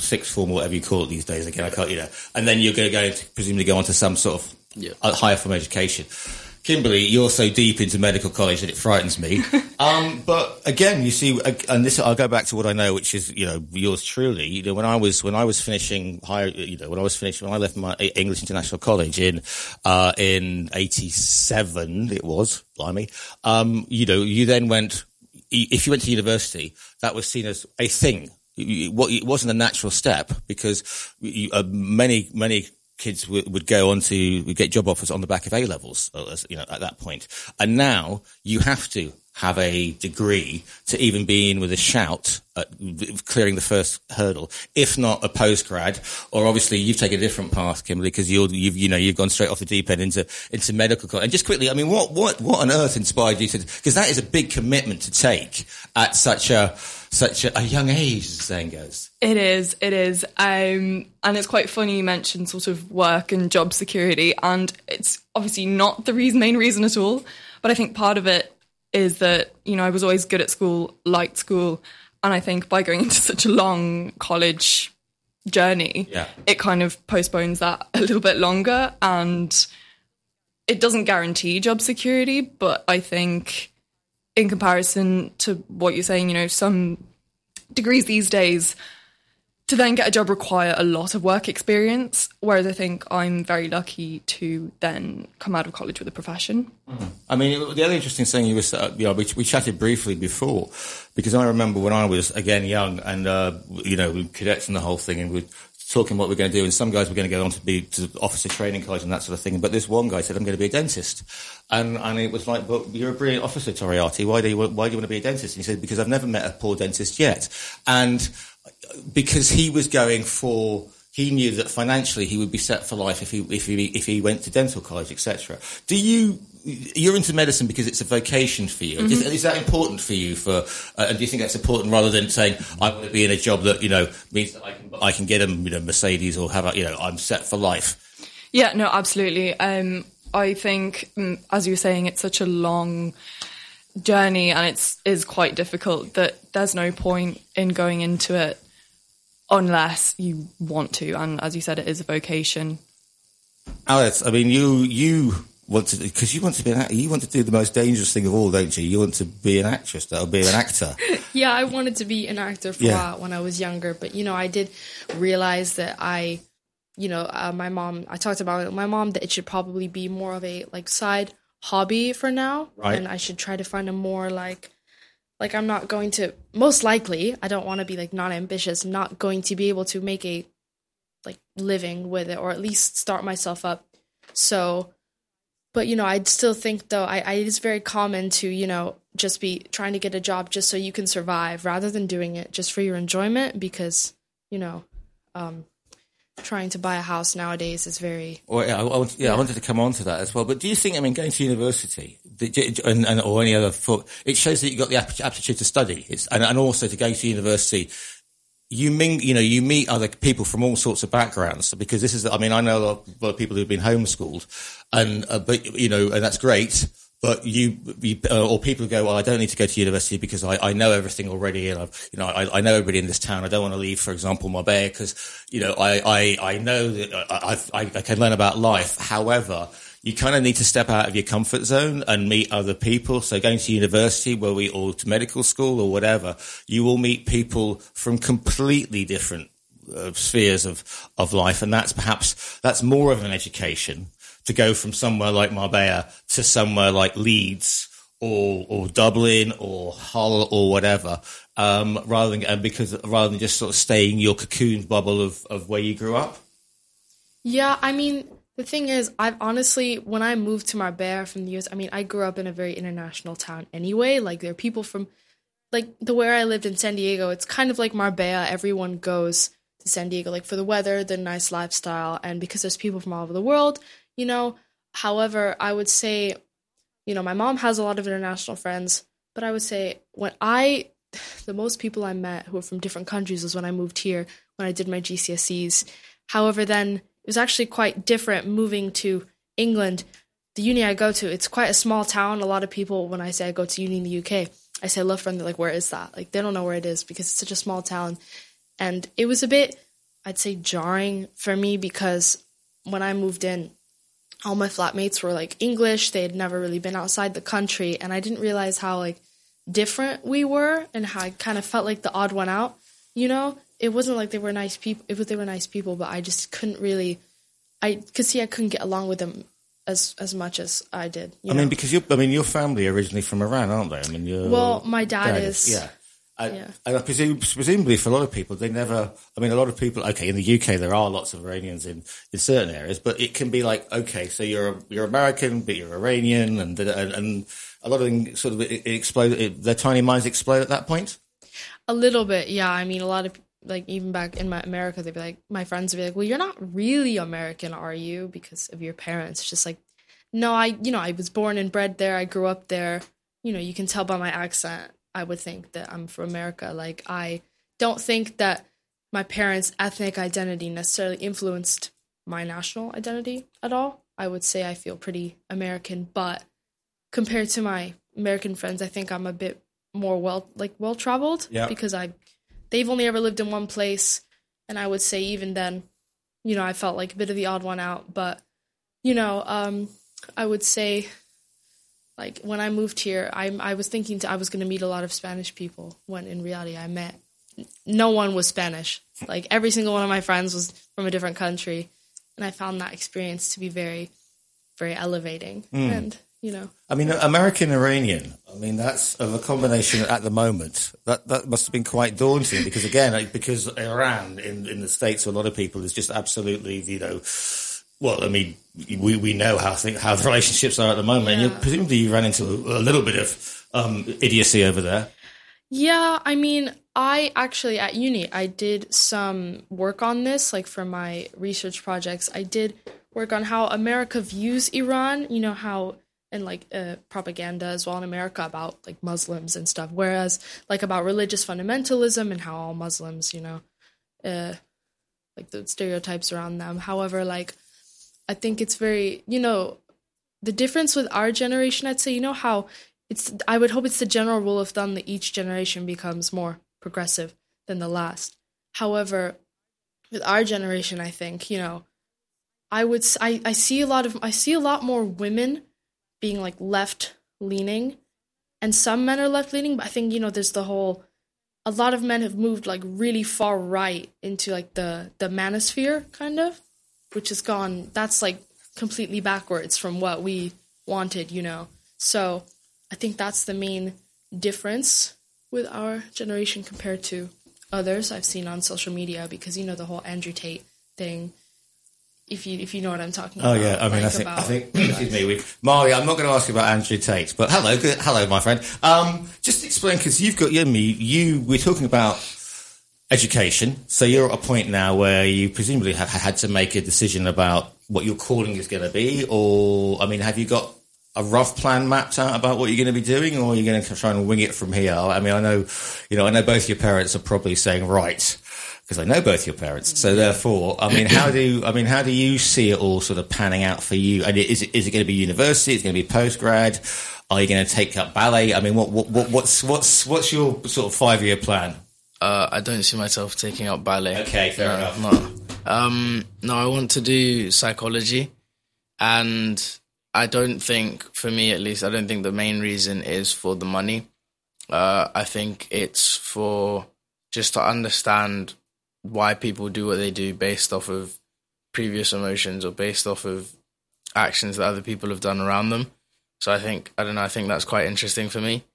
sixth form, or whatever you call it these days. Again, I can't, and then you're going to presumably go on to some sort of higher form education. Kimberly, you're so deep into medical college that it frightens me. But again, you see, and this, I'll go back to what I know, which is, yours truly. When I was finishing higher, when I left my English International College in 87, it was, blimey. You then went, if you went to university, that was seen as a thing. It wasn't a natural step, because many kids would go on to get job offers on the back of A levels, at that point. And now you have to have a degree to even be in with a shout at clearing the first hurdle, if not a postgrad. Or obviously you've taken a different path, Kimberly, because you've gone straight off the deep end into medical college. And just quickly, I mean, what on earth inspired you to, because that is a big commitment to take at such a young age, as the saying goes. It is. And it's quite funny you mentioned sort of work and job security, and it's obviously not the main reason at all. But I think part of it is that, I was always good at school, liked school. And I think by going into such a long college journey, it kind of postpones that a little bit longer. And it doesn't guarantee job security, but I think in comparison to what you're saying, some degrees these days to then get a job require a lot of work experience, whereas I think I'm very lucky to then come out of college with a profession. Mm-hmm. I mean, the other interesting thing we chatted briefly before, because I remember when I was, again, young and, cadets and the whole thing, and we're talking what we're going to do, and some guys were going to go on to officer training college and that sort of thing, but this one guy said, I'm going to be a dentist. And it was like, but you're a brilliant officer, Toriarty. Why do you want to be a dentist? And he said, because I've never met a poor dentist yet. And because he was he knew that financially he would be set for life if he went to dental college, etc. You're into medicine because it's a vocation for you. Mm-hmm. Is that important for you? And do you think that's important rather than saying I want to be in a job that means that I can get a Mercedes or have I'm set for life? Yeah, no, absolutely. I think, as you were saying, it's such a long journey and it is quite difficult that there's no point in going into it unless you want to. And as you said, it is a vocation. Alice, I mean, you want to, because you want to do the most dangerous thing of all, don't you? You want to be an actress, or be an actor. Yeah, I wanted to be an actor for a while when I was younger, but I did realize that I talked about it with my mom, that it should probably be more of a side hobby for now, right? And I should try to find a more I'm not going to, most likely, I don't want to be not ambitious, I'm not going to be able to make a living with it, or at least start myself up. So, but I'd still think though, it is very common to, just be trying to get a job just so you can survive rather than doing it just for your enjoyment, because, trying to buy a house nowadays is very... Well, I wanted to come on to that as well. But do you think, going to university and or any other it shows that you've got the aptitude to study. And also to go to university, you meet other people from all sorts of backgrounds. Because this is, I know a lot of people who've been homeschooled, and that's great. But or people go, well, I don't need to go to university because I know everything already, and I know everybody in this town. I don't want to leave, for example, Marbella, because I know that I can learn about life. However, you kind of need to step out of your comfort zone and meet other people. So going to university, or to medical school or whatever, you will meet people from completely different spheres of life, and that's more of an education to go from somewhere like Marbella to somewhere like Leeds or Dublin or Hull or whatever, rather than just sort of staying in your cocooned bubble of where you grew up. Yeah, the thing is, I've honestly, when I moved to Marbella from the US, I grew up in a very international town anyway. There are people from, where I lived in San Diego, it's kind of like Marbella. Everyone goes to San Diego, for the weather, the nice lifestyle, and because there's people from all over the world. However, I would say, my mom has a lot of international friends, but I would say the most people I met who were from different countries was when I moved here, when I did my GCSEs. However, then it was actually quite different moving to England. The uni I go to, it's quite a small town. A lot of people, when I say I go to uni in the UK, I say I love friends. They're where is that? They don't know where it is because it's such a small town. And it was a bit I'd say, jarring for me because when I moved in, all my flatmates were like English. They had never really been outside the country, and I didn't realize how like different we were and how I kind of felt like the odd one out. You know, it wasn't like they were nice people. They were nice people, but I just couldn't really. I could see I couldn't get along with them as much as I did. You know? Because your family are originally from Iran, aren't they? I mean, my dad is. Yeah. And I presume, presumably for a lot of people, they never, a lot of people, okay, in the UK there are lots of Iranians in certain areas, but it can be like, okay, so you're American, but you're Iranian, and a lot of them sort of their tiny minds explode at that point? A little bit, yeah. I mean, a lot of, like, even back in America, they'd be like, my friends would be like, well, you're not really American, are you? Because of your parents. It's just like, no, I was born and bred there, I grew up there, you can tell by my accent. I would think that I'm from America. Like, I don't think that my parents' ethnic identity necessarily influenced my national identity at all. I would say I feel pretty American, but compared to my American friends, I think I'm a bit more well-traveled because they've only ever lived in one place, and I would say even then, I felt like a bit of the odd one out. But, I would say, like, when I moved here, I was thinking I was going to meet a lot of Spanish people, when in reality I met no one was Spanish. Like, every single one of my friends was from a different country, and I found that experience to be very, very elevating. And, American Iranian, that's of a combination at the moment. That must have been quite daunting because, again, because Iran in the States, a lot of people is just absolutely, we know how the relationships are at the moment, and presumably you ran into a little bit of idiocy over there. Yeah, I actually, at uni, I did some work on this, like for my research projects. I did work on how America views Iran, how, and like propaganda as well in America about like Muslims and stuff, whereas like about religious fundamentalism and how all Muslims, like the stereotypes around them. However, like, I think it's very, the difference with our generation, I'd say, how I would hope it's the general rule of thumb that each generation becomes more progressive than the last. However, with our generation, I think, I see a lot more women being like left leaning, and some men are left leaning, but I think, there's a lot of men have moved like really far right into like the manosphere kind of, which has gone, that's like completely backwards from what we wanted, So I think that's the main difference with our generation compared to others I've seen on social media, because, the whole Andrew Tate thing, if you know what I'm talking about. Oh, yeah. I think excuse me, Marley, I'm not going to ask you about Andrew Tate, but hello, my friend. Just explain, because you've got, we're talking about education, so you're at a point now where you presumably have had to make a decision about what your calling is going to be, or, have you got a rough plan mapped out about what you're going to be doing, or are you going to try and wing it from here? I know both your parents are probably saying, right, because I know both your parents, so therefore, how do you see it all sort of panning out for you? And is it going to be university? Is it going to be postgrad? Are you going to take up ballet? What's your sort of 5-year plan? I don't see myself taking up ballet. Okay, fair enough. No, I want to do psychology, and I don't think, for me at least, I don't think the main reason is for the money. I think it's for just to understand why people do what they do based off of previous emotions or based off of actions that other people have done around them. So I think that's quite interesting for me.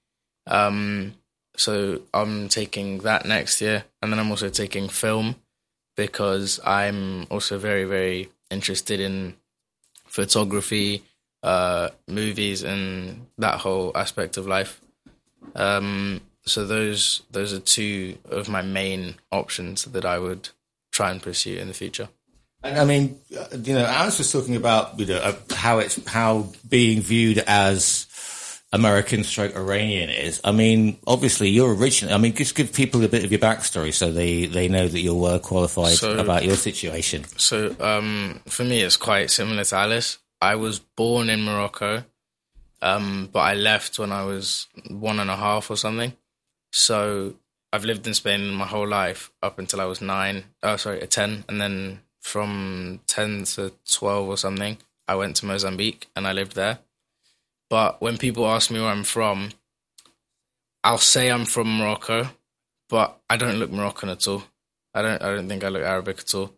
So I'm taking that next year, and then I'm also taking film, because I'm also very, very interested in photography, movies, and that whole aspect of life. So those are two of my main options that I would try and pursue in the future. And Alice was talking about how being viewed as American / Iranian is. Obviously you're originally, just give people a bit of your backstory so they know that you're well qualified about your situation. So, for me, it's quite similar to Alice. I was born in Morocco, but I left when I was 1.5 or something. So I've lived in Spain my whole life up until I was 10, and then from 10 to 12 or something, I went to Mozambique and I lived there. But when people ask me where I'm from, I'll say I'm from Morocco, but I don't look Moroccan at all. I don't think I look Arabic at all.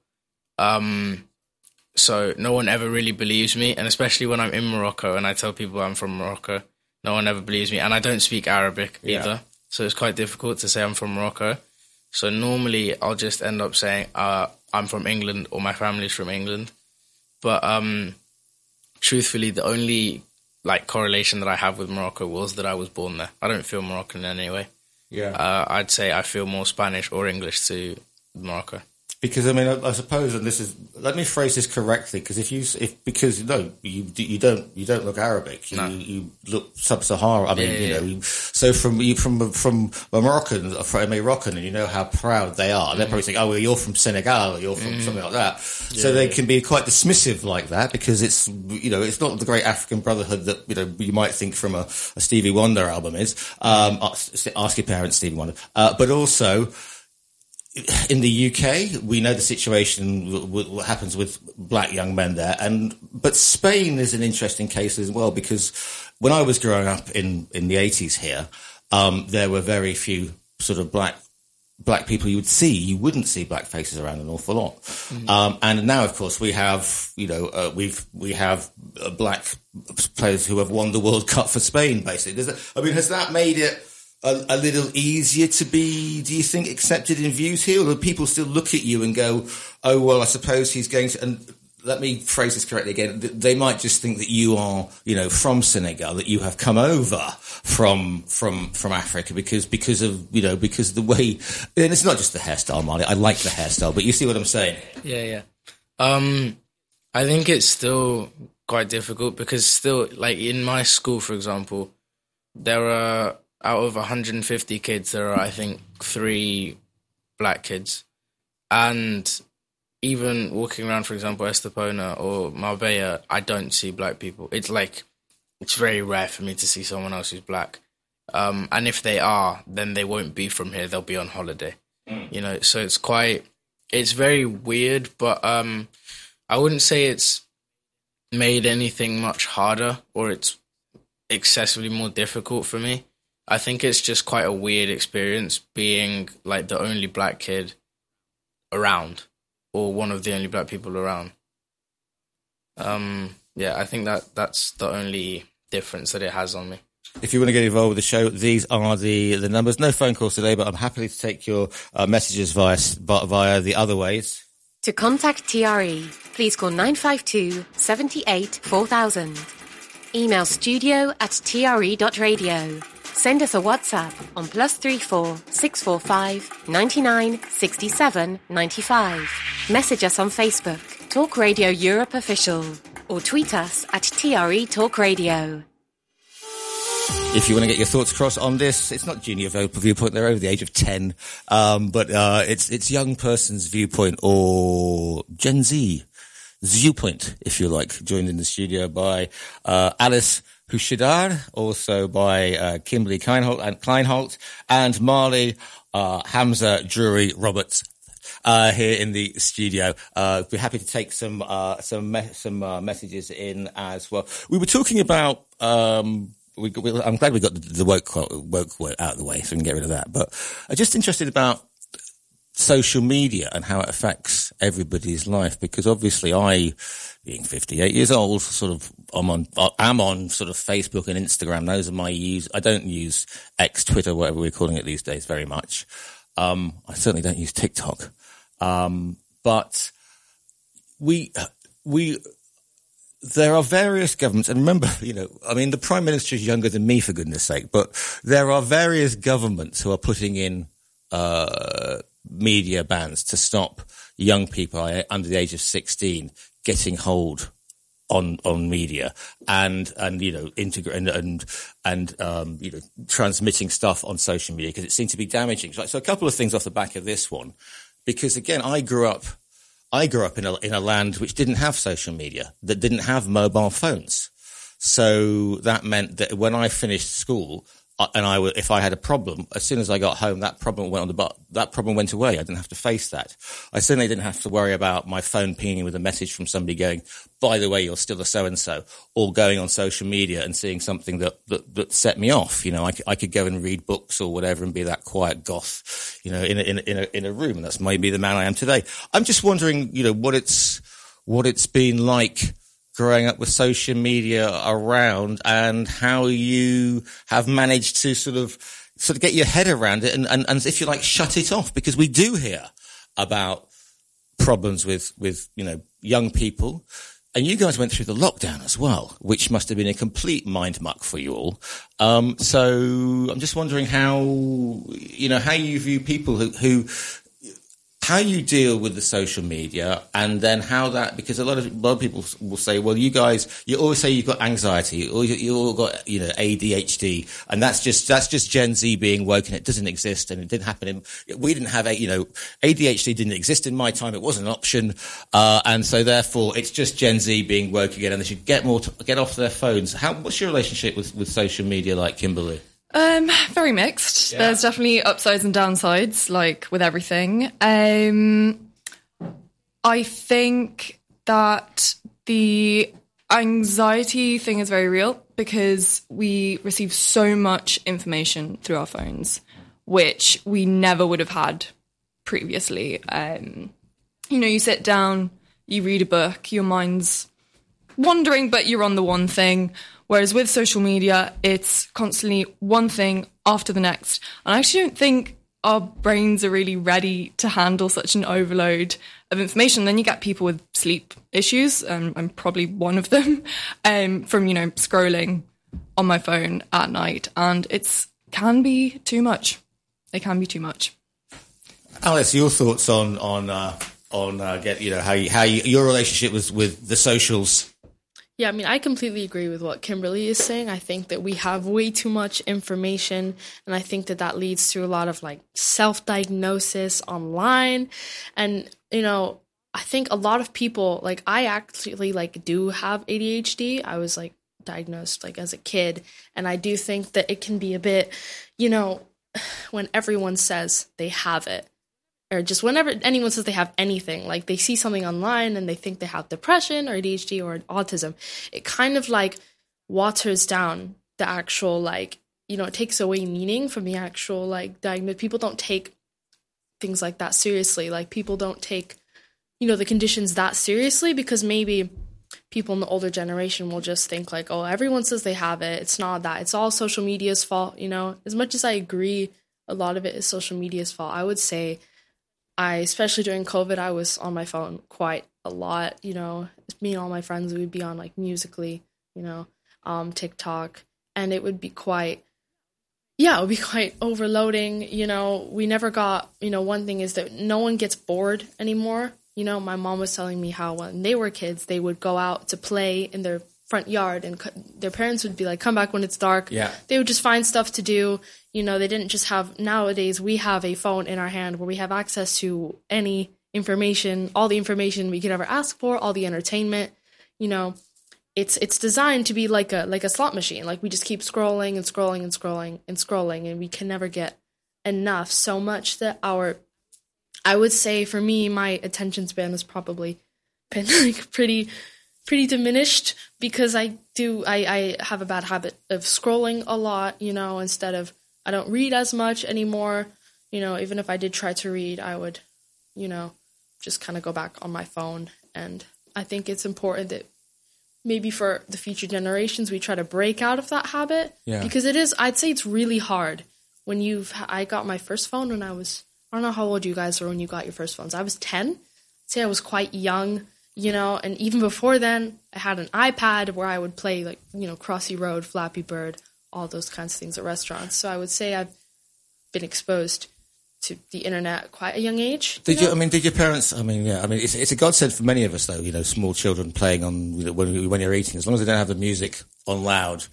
So no one ever really believes me, and especially when I'm in Morocco and I tell people I'm from Morocco, no one ever believes me, and I don't speak Arabic either. So it's quite difficult to say I'm from Morocco. So normally I'll just end up saying I'm from England or my family's from England. But truthfully, the only correlation that I have with Morocco was that I was born there. I don't feel Moroccan in any way. Yeah. I'd say I feel more Spanish or English to Morocco. Because, I mean, I suppose, and this is, let me phrase this correctly, because you don't look Arabic, you look sub-Sahara. I mean, so from a Moroccan, and you know how proud they are. They're probably thinking, oh, well, you're from Senegal, or you're from something like that. So they can be quite dismissive like that, because it's not the great African brotherhood that, you might think from a Stevie Wonder album is. Ask your parents, Stevie Wonder. But also, in the UK, we know the situation, what happens with black young men there. But Spain is an interesting case as well, because when I was growing up in the 80s here, there were very few sort of black people you would see. You wouldn't see black faces around an awful lot. Mm-hmm. And now, of course, we have, we have black players who have won the World Cup for Spain, basically. Has that made it a little easier to be, do you think, accepted in views here? Or do people still look at you and go, oh, well, I suppose he's going to, and let me phrase this correctly again, they might just think that you are, from Senegal, that you have come over from Africa because of the way, and it's not just the hairstyle, Marley. I like the hairstyle, but you see what I'm saying? Yeah. I think it's still quite difficult because still, in my school, for example, there are, out of 150 kids, there are, I think, 3 black kids. And even walking around, for example, Estepona or Marbella, I don't see black people. It's very rare for me to see someone else who's black. And if they are, then they won't be from here. They'll be on holiday. So it's very weird, but I wouldn't say it's made anything much harder or it's excessively more difficult for me. I think it's just quite a weird experience being the only black kid around or one of the only black people around. I think that's the only difference that it has on me. If you want to get involved with the show, these are the numbers. No phone calls today, but I'm happy to take your messages via the other ways. To contact TRE, please call 952 78 4000. Email studio@tre.radio. Send us a WhatsApp on +34 645 99 67 95. Message us on Facebook, Talk Radio Europe Official, or tweet us at TRE Talk Radio. If you want to get your thoughts across on this, it's not junior viewpoint, they're over the age of 10, but it's young person's viewpoint or Gen Z viewpoint, if you like, joined in the studio by Alice Hushidar, also by Kimberly Kleinholt, and Marley Hamza Drury Roberts here in the studio. We're happy to take some messages in as well. We were talking about I'm glad we got the woke quote out of the way, so we can get rid of that. But I'm just interested about social media and how it affects everybody's life, because obviously I, being 58 years old, I'm on sort of Facebook and Instagram. Those are my I don't use X, Twitter, whatever we're calling it these days, very much. I certainly don't use TikTok. But there are various governments, and remember, the Prime Minister is younger than me, for goodness sake, but there are various governments who are putting in media bans to stop young people under the age of 16 getting hold on media and transmitting stuff on social media, because it seemed to be damaging. So a couple of things off the back of this one, because again, I grew up in a land which didn't have social media, that didn't have mobile phones. So that meant that when I finished school, if I had a problem, as soon as I got home, that problem went away. I didn't have to face that. I certainly didn't have to worry about my phone pinging with a message from somebody going, by the way, you're still a so-and-so, or going on social media and seeing something that set me off. You know, I could go and read books or whatever and be that quiet goth, you know, in a room. And that's maybe the man I am today. I'm just wondering, you know, what it's been like growing up with social media around, and how you have managed to sort of get your head around it and if you like, shut it off, because we do hear about problems with, you know, young people. And you guys went through the lockdown as well, which must have been a complete mind muck for you all. So I'm just wondering how you view people who how you deal with the social media, and then how that, because a lot of people will say, well, you always say you've got anxiety, or you all got, you know, ADHD, and that's just Gen Z being woke, and it doesn't exist, and it didn't happen we didn't have ADHD didn't exist in my time, it wasn't an option, and so therefore it's just Gen Z being woke again, and they should get off their phones. What's your relationship with social media like, Kimberly? Very mixed. Yeah. There's definitely upsides and downsides, like with everything. I think that the anxiety thing is very real, because we receive so much information through our phones, which we never would have had previously. You know, you sit down, you read a book, your mind's wandering, but you're on the one thing. Whereas with social media, it's constantly one thing after the next. And I actually don't think our brains are really ready to handle such an overload of information. Then you get people with sleep issues. I'm probably one of them, from, you know, scrolling on my phone at night. And it can be too much. It can be too much. Alice, your thoughts on how your relationship with the socials? Yeah, I mean, I completely agree with what Kimberly is saying. I think that we have way too much information, and I think that leads to a lot of like self-diagnosis online. And, you know, I think a lot of people, like, I actually like do have ADHD. I was like diagnosed like as a kid, and I do think that it can be a bit, you know, when everyone says they have it, or just whenever anyone says they have anything, like they see something online and they think they have depression or ADHD or autism, it kind of like waters down the actual, like, you know, it takes away meaning from the actual like diagnosis. People don't take things like that seriously. Like, people don't take, you know, the conditions that seriously, because maybe people in the older generation will just think like, oh, everyone says they have it. It's not that. It's all social media's fault, you know. As much as I agree a lot of it is social media's fault, I would say especially during COVID, I was on my phone quite a lot, you know. Me and all my friends, we would be on like Musical.ly, you know, TikTok, and it would be quite overloading, you know. We never got, you know, one thing is that no one gets bored anymore. You know, my mom was telling me how when they were kids, they would go out to play in their front yard, and their parents would be like, come back when it's dark. Yeah. They would just find stuff to do. You know, they didn't just have, nowadays we have a phone in our hand where we have access to any information, all the information we could ever ask for, all the entertainment. You know, it's designed to be like a slot machine. Like, we just keep scrolling and scrolling and scrolling and scrolling, and we can never get enough, so much that I would say for me, my attention span has probably been like pretty diminished, because I have a bad habit of scrolling a lot, you know, I don't read as much anymore. You know, even if I did try to read, I would, you know, just kind of go back on my phone. And I think it's important that maybe for the future generations, we try to break out of that habit. Yeah. Because I'd say it's really hard when I got my first phone when I don't know how old you guys were when you got your first phones. I was 10. I'd say I was quite young, you know, and even before then, I had an iPad where I would play, like, you know, Crossy Road, Flappy Bird, all those kinds of things at restaurants. So I would say I've been exposed to the internet at quite a young age. Did your parents, it's a godsend for many of us, though, you know, small children playing on, you know, when you're eating, as long as they don't have the music on loud.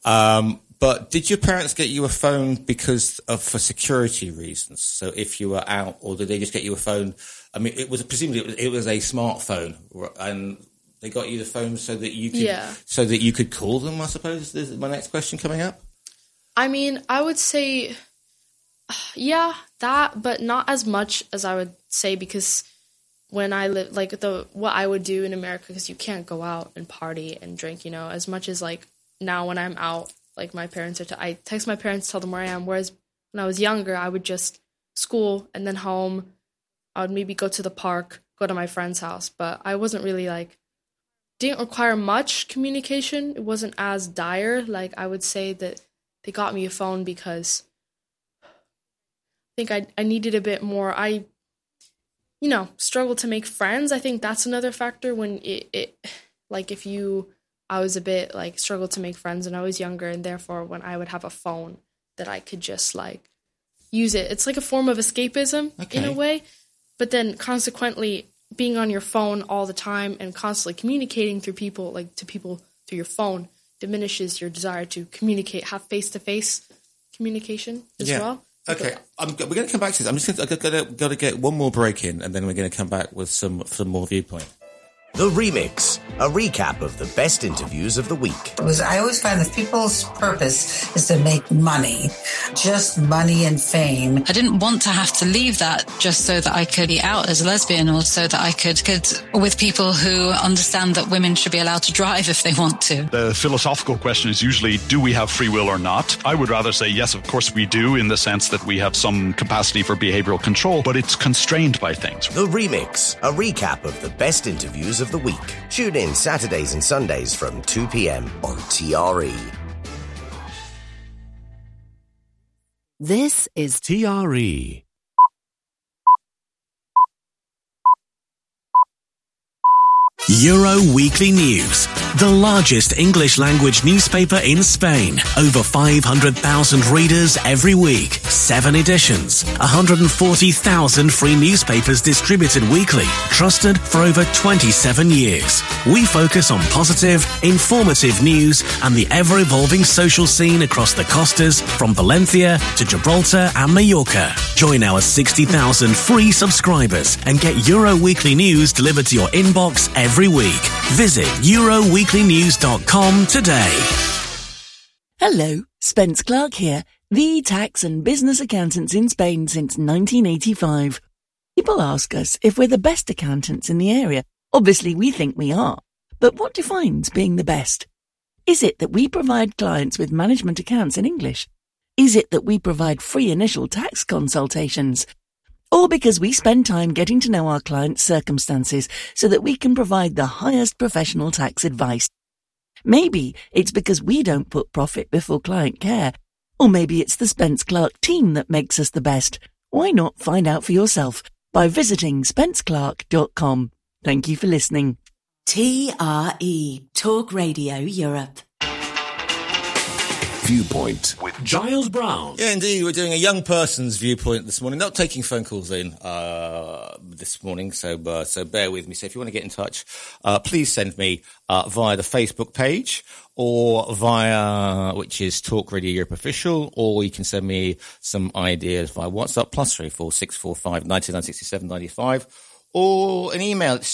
But did your parents get you a phone for security reasons? So if you were out, or did they just get you a phone? I mean, presumably it was a smartphone, and they got you the phone so that you could call them, I suppose, is my next question coming up. I mean, I would say, yeah, that, but not as much as I would say, because when I live, like, what I would do in America, because you can't go out and party and drink, you know, as much as, like, now when I'm out, like, my parents I text my parents, tell them where I am, whereas when I was younger, I would just school and then home. I would maybe go to the park, go to my friend's house, but I wasn't really, like, didn't require much communication. It wasn't as dire. Like, I would say that they got me a phone because I think I needed a bit more. I struggled to make friends. I think that's another factor when I was a bit, like, struggled to make friends when I was younger, and therefore when I would have a phone that I could just, like, use it. It's like a form of escapism in a way, but then consequently being on your phone all the time and constantly communicating through people, like, to people through your phone, diminishes your desire to communicate, have face-to-face communication as well. Okay, we're going to come back to this. I'm just got to get one more break in, and then we're going to come back with some more viewpoint. The Remix, a recap of the best interviews of the week. I always find that people's purpose is to make money, just money and fame. I didn't want to have to leave that just so that I could be out as a lesbian, or so that I could with people who understand that women should be allowed to drive if they want to. The philosophical question is usually, do we have free will or not? I would rather say yes, of course we do, in the sense that we have some capacity for behavioral control, but it's constrained by things. The Remix, a recap of the best interviews of the week. Tune in Saturdays and Sundays from 2 p.m. on TRE. This is TRE. Euro Weekly News, the largest English-language newspaper in Spain. Over 500,000 readers every week. 7 editions. 140,000 free newspapers distributed weekly. Trusted for over 27 years. We focus on positive, informative news and the ever-evolving social scene across the costas from Valencia to Gibraltar and Mallorca. Join our 60,000 free subscribers and get Euro Weekly News delivered to your inbox every week. Visit euroweeklynews.com today. Hello, Spence Clark here, the tax and business accountants in Spain since 1985. People ask us if we're the best accountants in the area. Obviously, we think we are. But what defines being the best? Is it that we provide clients with management accounts in English? Is it that we provide free initial tax consultations? Or because we spend time getting to know our clients' circumstances so that we can provide the highest professional tax advice? Maybe it's because we don't put profit before client care. Or maybe it's the Spence Clark team that makes us the best. Why not find out for yourself by visiting spenceclark.com. Thank you for listening. TRE, Talk Radio Europe. Viewpoint with Giles Brown. Yeah, indeed. We're doing a young person's viewpoint this morning. Not taking phone calls in this morning, so bear with me. So if you want to get in touch, please send me via the Facebook page or via, which is Talk Radio Europe Official, or you can send me some ideas via WhatsApp, +34 645 99 67 95. Or an email at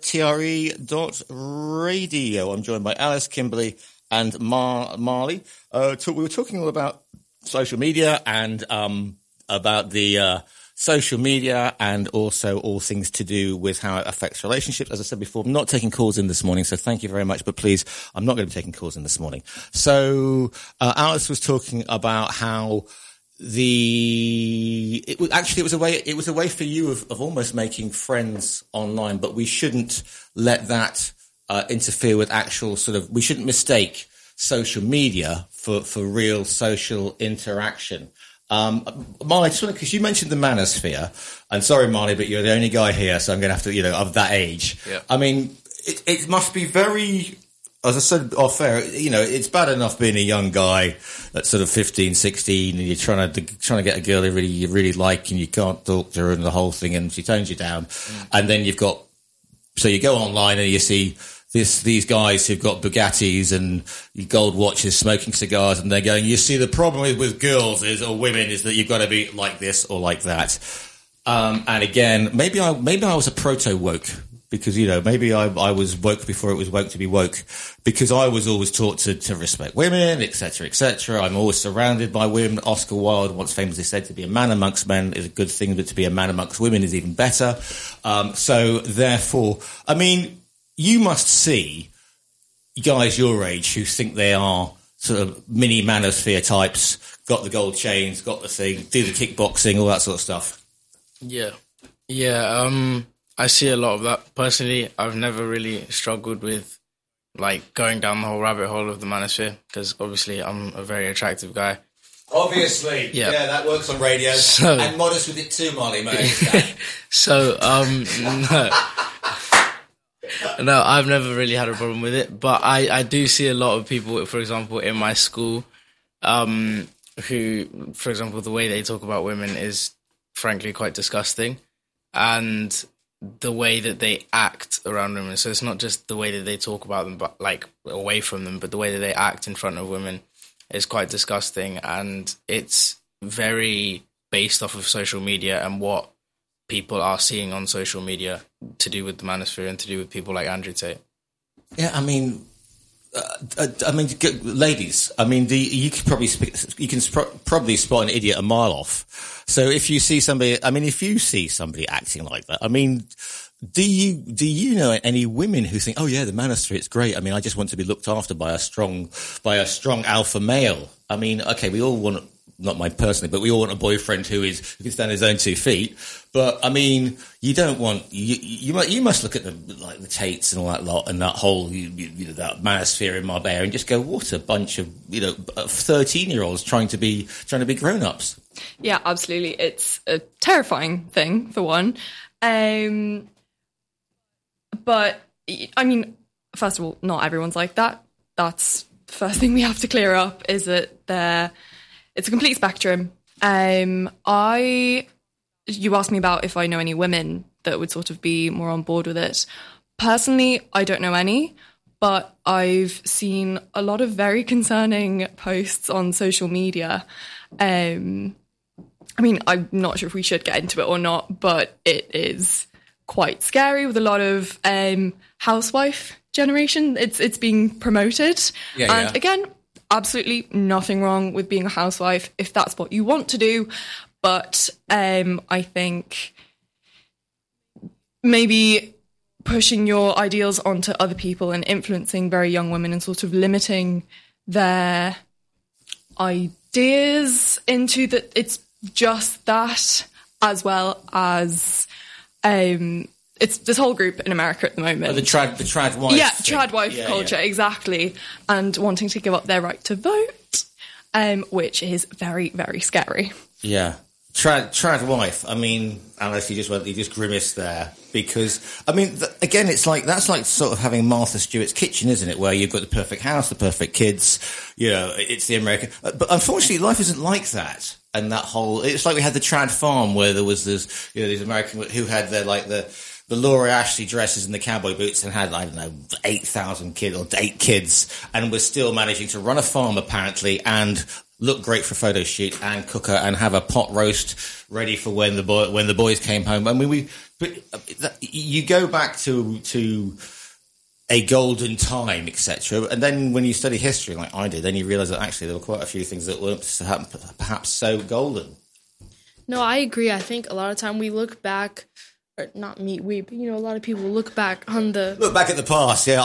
studio@tre.radio. I'm joined by Alice, Kimberly, and Marley. We were talking all about social media and about the social media and also all things to do with how it affects relationships. As I said before, I'm not taking calls in this morning, so thank you very much. But please, I'm not going to be taking calls in this morning. So Alice was talking about how it was a way for you of almost making friends online, but we shouldn't let that interfere with actual we shouldn't mistake social media for real social interaction. Marley, because you mentioned the manosphere, and sorry, Marley, but you're the only guy here, so I'm going to have to, of that age. Yeah. I mean, it must be very, as I said off air, it's bad enough being a young guy at sort of 15, 16, and you're trying to get a girl you really like, and you can't talk to her and the whole thing, and she tones you down. And then you go online and you see these guys who've got Bugattis and gold watches, smoking cigars, and they're going, you see, the problem with girls or women is that you've got to be like this or like that. And again, maybe I was a proto-woke because, you know, maybe I was woke before it was woke to be woke, because I was always taught to respect women, etc., etc. I'm always surrounded by women. Oscar Wilde once famously said to be a man amongst men is a good thing, but to be a man amongst women is even better. So therefore, I mean, you must see guys your age who think they are sort of mini manosphere types, got the gold chains, got the thing, do the kickboxing, all that sort of stuff. Yeah. I see a lot of that. Personally, I've never really struggled with like going down the whole rabbit hole of the manosphere, because obviously I'm a very attractive guy. Obviously. Yeah, that works on radio. So, and modest with it too, Molly, mate. So, no, I've never really had a problem with it, but I do see a lot of people, for example, in my school, who, for example, the way they talk about women is frankly quite disgusting, and the way that they act around women. So it's not just the way that they talk about them, but like away from them, but the way that they act in front of women is quite disgusting, and it's very based off of social media and what people are seeing on social media to do with the manosphere and to do with people like Andrew Tate. Yeah, I mean, ladies, I mean, you can probably spot an idiot a mile off. So if you see somebody acting like that, I mean, do you know any women who think, oh yeah, the manosphere, it's great. I mean, I just want to be looked after by a strong alpha male. I mean, okay, we all want, not mine personally, but we all want a boyfriend who can stand on his own 2 feet. But I mean, you don't want, you must look at the Tates and all that lot and that whole, that manosphere in Marbella and just go, what a bunch of, 13-year-olds trying to be grown-ups. Yeah, absolutely. It's a terrifying thing, for one. But I mean, first of all, not everyone's like that. That's the first thing we have to clear up, is that it's a complete spectrum. You asked me about if I know any women that would sort of be more on board with it. Personally, I don't know any, but I've seen a lot of very concerning posts on social media. I mean, I'm not sure if we should get into it or not, but it is quite scary with a lot of housewife generation. It's being promoted. And again, absolutely nothing wrong with being a housewife if that's what you want to do. But I think maybe pushing your ideals onto other people and influencing very young women and sort of limiting their ideas into that it's just that, as well as it's this whole group in America at the moment. The trad wife. Yeah, trad wife culture, exactly. And wanting to give up their right to vote, which is very, very scary. Yeah. Trad wife. I mean, Alice, you just grimaced there, because I mean, again, it's like that's like sort of having Martha Stewart's kitchen, isn't it? Where you've got the perfect house, the perfect kids. It's the American. But unfortunately, life isn't like that. And that whole, it's like we had the trad farm where there was this, these American who had the Laura Ashley dresses and the cowboy boots and had, I don't know, 8,000 kids or 8 kids, and was still managing to run a farm apparently and look great for a photo shoot and cook and have a pot roast ready for when the boys came home. I mean, you go back to a golden time, etc. And then when you study history, like I did, then you realise that actually there were quite a few things that weren't perhaps so golden. No, I agree. I think a lot of time we look back, or not me, but a lot of people look back on look back at the past. Yeah,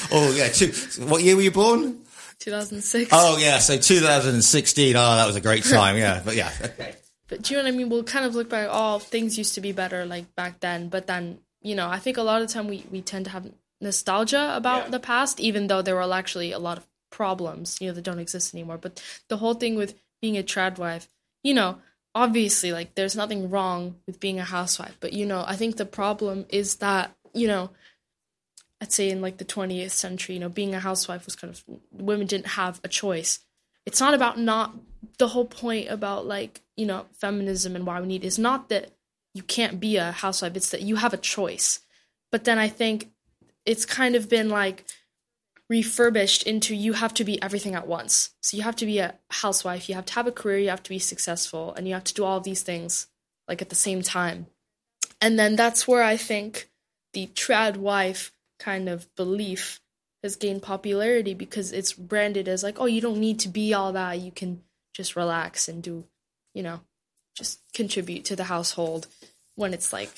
what year were you born? 2006. Oh yeah, so 2016. Oh, that was a great time. Yeah, but yeah, okay. But do you know what I mean? We'll kind of look back. Oh, things used to be better like back then. But then I think a lot of the time we tend to have nostalgia about the past, even though there were actually a lot of problems that don't exist anymore. But the whole thing with being a trad wife, obviously, like, there's nothing wrong with being a housewife. But I think the problem is that I'd say in like the 20th century, being a housewife was kind of, women didn't have a choice. It's not about the whole point about like, feminism and why we need is not that you can't be a housewife, it's that you have a choice. But then I think it's kind of been like refurbished into you have to be everything at once. So you have to be a housewife, you have to have a career, you have to be successful, and you have to do all of these things like at the same time. And then that's where I think the trad wife kind of belief has gained popularity because it's branded as like, oh, you don't need to be all that. You can just relax and do, you know, just contribute to the household, when it's like,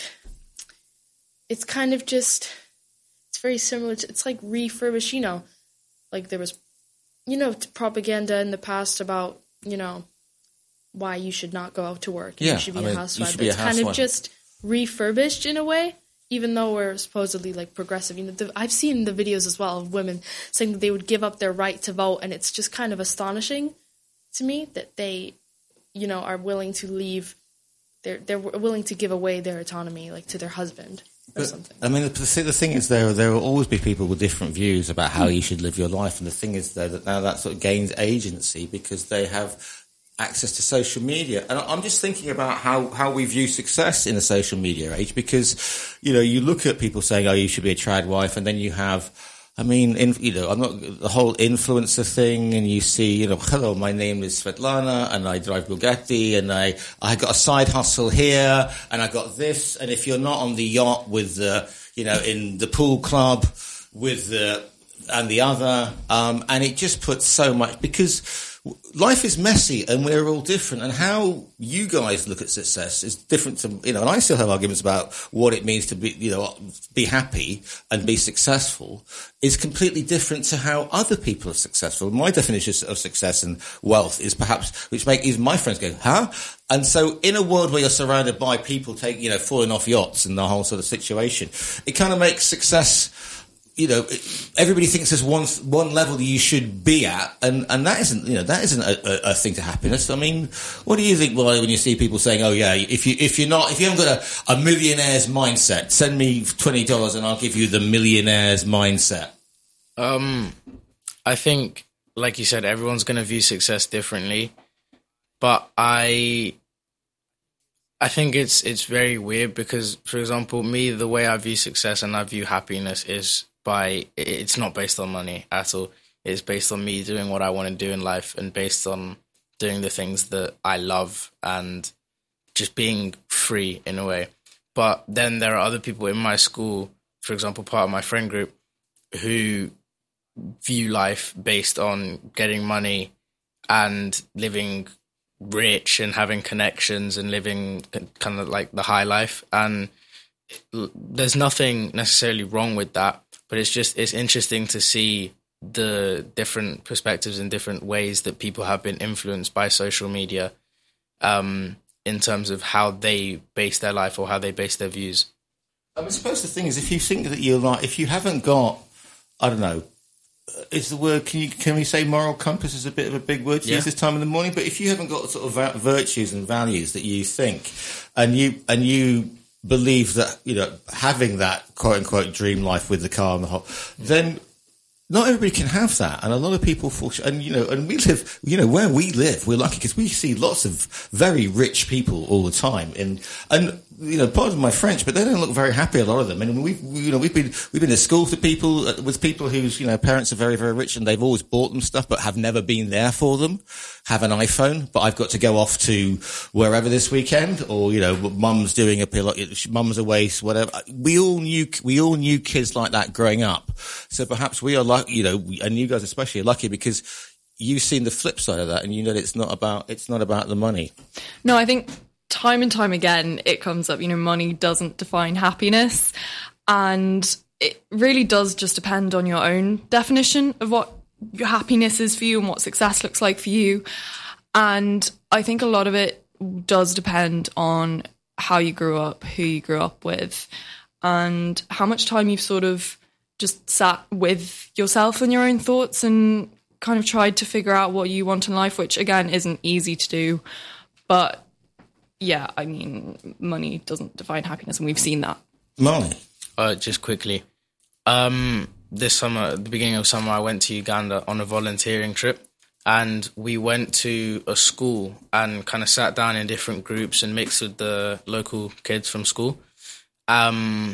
it's kind of just, it's very similar to, it's like refurbished, you know, like there was, you know, propaganda in the past about, you know, why you should not go out to work. You should be a housewife. But it's kind of just refurbished in a way, even though we're supposedly like progressive. You know, I've seen the videos as well of women saying that they would give up their right to vote, and it's just kind of astonishing to me that they, you know, are willing to leave. They're willing to give away their autonomy, like, to their husband or something. I mean, the thing is, there will always be people with different views about how you should live your life, and the thing is, though, that now that sort of gains agency because they have access to social media. And I'm just thinking about how we view success in the social media age, because, you know, you look at people saying, oh, you should be a trad wife, and then you have, I mean, you know, I'm not the whole influencer thing, and you see, you know, hello, my name is Svetlana, and I drive Bugatti, and I got a side hustle here, and I got this, and if you're not on the yacht with the, you know, in the pool club with the, and the other, and it just puts so much, because life is messy and we're all different, and how you guys look at success is different to, you know, and I still have arguments about what it means to be, you know, be happy and be successful is completely different to how other people are successful. My definition of success and wealth is perhaps, which make even my friends go, huh? And so in a world where you're surrounded by people falling off yachts and the whole sort of situation, it kind of makes success, you know, everybody thinks there's one level that you should be at, and that isn't, you know, that isn't a thing to happiness. I mean, what do you think, Wally, when you see people saying, oh yeah, if you haven't got a millionaire's mindset, send me $20 and I'll give you the millionaire's mindset? I think, like you said, everyone's going to view success differently, but I think it's very weird because, for example, me, the way I view success and I view happiness is it's not based on money at all. It's based on me doing what I want to do in life and based on doing the things that I love and just being free in a way. But then there are other people in my school, for example, part of my friend group, who view life based on getting money and living rich and having connections and living kind of like the high life. And there's nothing necessarily wrong with that, but it's interesting to see the different perspectives and different ways that people have been influenced by social media in terms of how they base their life or how they base their views. I suppose the thing is, if you think that if you haven't got, I don't know, is the word, can we say moral compass is a bit of a big word to use this time in the morning, but if you haven't got sort of virtues and values that you think, and you believe that, you know, having that quote unquote dream life with the car and the whole, then not everybody can have that, and a lot of people fall. And we live, you know, where we live, we're lucky because we see lots of very rich people all the time. And you know, pardon my French, but they don't look very happy. A lot of them. And we've been to school with people whose, you know, parents are very, very rich, and they've always bought them stuff, but have never been there for them. Have an iPhone, but I've got to go off to wherever this weekend, or, you know, mum's doing mum's away, whatever. We all knew kids like that growing up. So perhaps we are lucky, you know, and you guys especially are lucky because you've seen the flip side of that, and you know that it's not about the money. No, I think time and time again it comes up, you know, money doesn't define happiness, and it really does just depend on your own definition of what your happiness is for you and what success looks like for you. And I think a lot of it does depend on how you grew up, who you grew up with, and how much time you've sort of just sat with yourself and your own thoughts and kind of tried to figure out what you want in life, which again isn't easy to do. But yeah, I mean, money doesn't define happiness, and we've seen that. Molly? Just quickly. This summer, at the beginning of summer, I went to Uganda on a volunteering trip, and we went to a school and kind of sat down in different groups and mixed with the local kids from school. And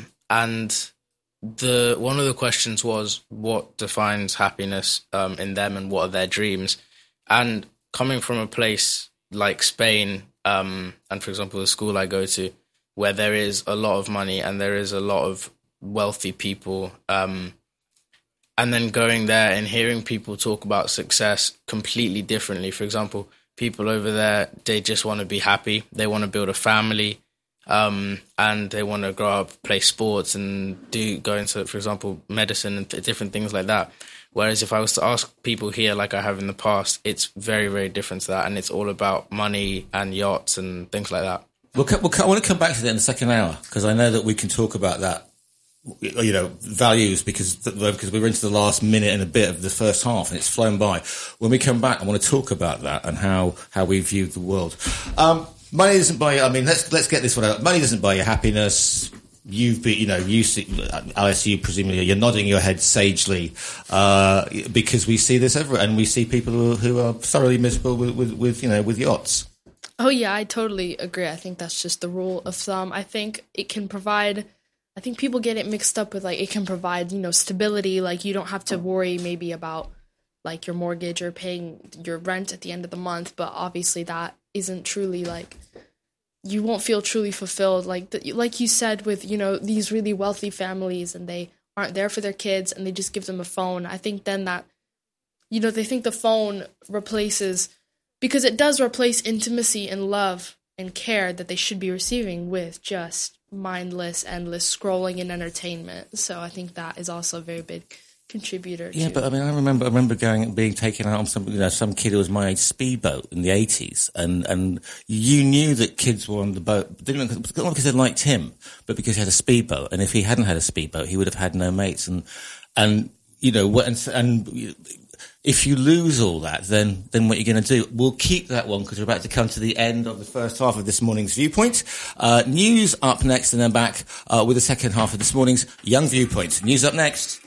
one of the questions was, what defines happiness in them, and what are their dreams? And coming from a place like Spain, and for example, the school I go to, where there is a lot of money and there is a lot of wealthy people, and then going there and hearing people talk about success completely differently. For example, people over there, they just want to be happy. They want to build a family, and they want to grow up, play sports, and go into, for example, medicine and different things like that. Whereas if I was to ask people here, like I have in the past, it's very, very different to that, and it's all about money and yachts and things like that. I want to come back to that in the second hour, because I know that we can talk about that, you know, values, because we're into the last minute and a bit of the first half and it's flown by. When we come back, I want to talk about that and how we view the world. Money doesn't buy you, I mean, let's get this one out. Money doesn't buy you happiness. You've been, you know, Alice, you presumably, you're nodding your head sagely, because we see this everywhere, and we see people who are thoroughly miserable with yachts. Oh yeah, I totally agree. I think that's just the rule of thumb. I think it can provide, I think people get it mixed up with, like, it can provide, you know, stability. Like, you don't have to worry maybe about, like, your mortgage or paying your rent at the end of the month. But obviously that isn't truly, like, you won't feel truly fulfilled. Like you said, with, you know, these really wealthy families, and they aren't there for their kids and they just give them a phone. I think then that, you know, they think the phone replaces, because it does replace intimacy and love and care that they should be receiving with just mindless, endless scrolling and entertainment. So I think that is also a very big contributor. Yeah, but I mean, I remember being taken out on some kid who was my age speedboat in the 80s, and you knew that kids were on the boat, not because they liked him, but because he had a speedboat, and if he hadn't had a speedboat, he would have had no mates, and you know, and if you lose all that, then what you're going to do? We'll keep that one, because we're about to come to the end of the first half of this morning's Viewpoint. News up next, and then back with the second half of this morning's Young Viewpoint. News up next.